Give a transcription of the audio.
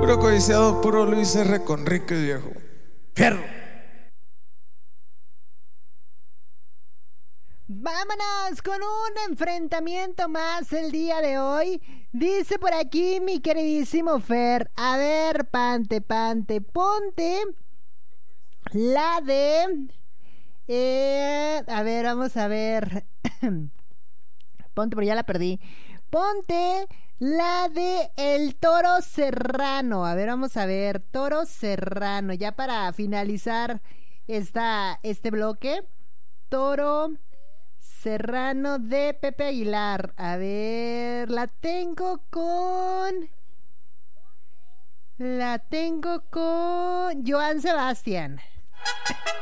Puro codiciado, puro Luis R. Conrique, viejo. Fierro. Vámonos con un enfrentamiento más el día de hoy. Dice por aquí mi queridísimo Fer. A ver, Pante, ponte la de... a ver, vamos a ver. Ponte, pero ya la perdí. Ponte la de El Toro Serrano. A ver, vamos a ver. Toro Serrano. Ya para finalizar este bloque. Toro Serrano de Pepe Aguilar. A ver, la tengo con Joan Sebastián.